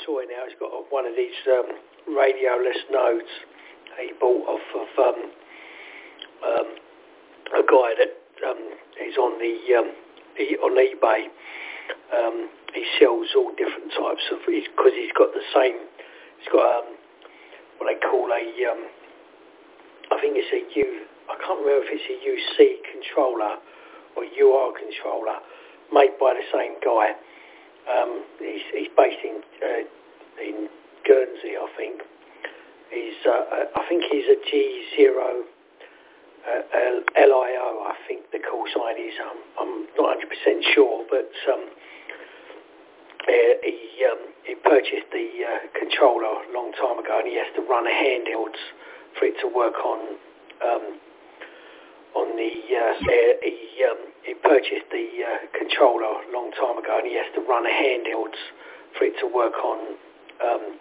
toy now. He's got one of these radioless nodes he bought off of a guy that is on on eBay. He sells all different types of, because he's got the same. He's got what they call a. I think it's I can't remember if it's a UC controller or UR controller, made by the same guy. He's based in Guernsey, I think. I think he's a G0 LIO. I think the call sign is. I'm not 100% sure, but he purchased the controller a long time ago, and he has to run a handheld for it to work on the. He purchased the controller a long time ago, and he has to run a handheld for it to work on